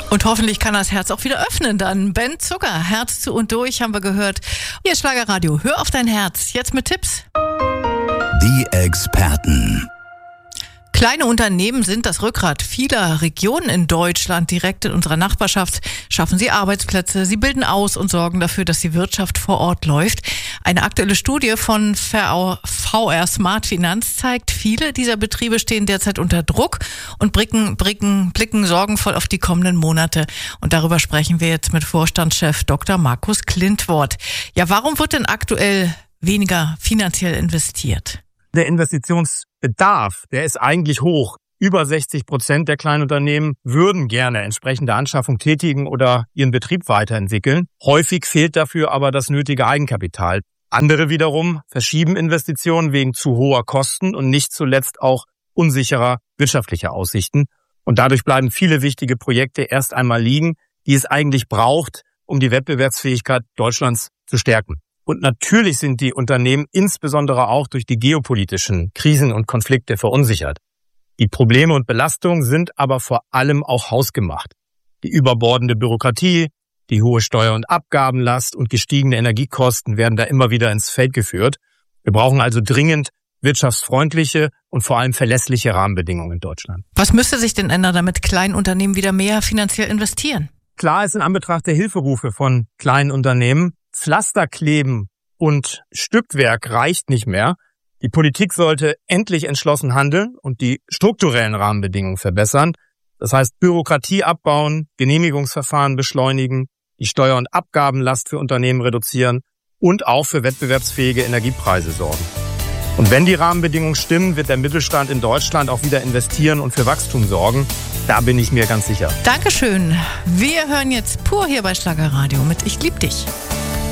Und hoffentlich kann das Herz auch wieder öffnen dann. Ben Zucker, Herz zu und durch, haben wir gehört. Hier ist Schlagerradio, hör auf dein Herz. Jetzt mit Tipps. Die Experten. Kleine Unternehmen sind das Rückgrat vieler Regionen in Deutschland. Direkt in unserer Nachbarschaft schaffen sie Arbeitsplätze, sie bilden aus und sorgen dafür, dass die Wirtschaft vor Ort läuft. Eine aktuelle Studie von VR Smart Finanz zeigt, viele dieser Betriebe stehen derzeit unter Druck und blicken sorgenvoll auf die kommenden Monate. Und darüber sprechen wir jetzt mit Vorstandschef Dr. Markus Klintwort. Ja, warum wird denn aktuell weniger finanziell investiert? Der Investitionsbedarf, der ist eigentlich hoch. Über 60% der Kleinunternehmen würden gerne entsprechende Anschaffung tätigen oder ihren Betrieb weiterentwickeln. Häufig fehlt dafür aber das nötige Eigenkapital. Andere wiederum verschieben Investitionen wegen zu hoher Kosten und nicht zuletzt auch unsicherer wirtschaftlicher Aussichten. Und dadurch bleiben viele wichtige Projekte erst einmal liegen, die es eigentlich braucht, um die Wettbewerbsfähigkeit Deutschlands zu stärken. Und natürlich sind die Unternehmen insbesondere auch durch die geopolitischen Krisen und Konflikte verunsichert. Die Probleme und Belastungen sind aber vor allem auch hausgemacht. Die überbordende Bürokratie, die hohe Steuer- und Abgabenlast und gestiegene Energiekosten werden da immer wieder ins Feld geführt. Wir brauchen also dringend wirtschaftsfreundliche und vor allem verlässliche Rahmenbedingungen in Deutschland. Was müsste sich denn ändern, damit Kleinunternehmen wieder mehr finanziell investieren? Klar ist in Anbetracht der Hilferufe von kleinen Unternehmen, Pflasterkleben und Stückwerk reicht nicht mehr. Die Politik sollte endlich entschlossen handeln und die strukturellen Rahmenbedingungen verbessern. Das heißt, Bürokratie abbauen, Genehmigungsverfahren beschleunigen, die Steuer- und Abgabenlast für Unternehmen reduzieren und auch für wettbewerbsfähige Energiepreise sorgen. Und wenn die Rahmenbedingungen stimmen, wird der Mittelstand in Deutschland auch wieder investieren und für Wachstum sorgen. Da bin ich mir ganz sicher. Dankeschön. Wir hören jetzt pur hier bei Schlagerradio mit Ich lieb dich.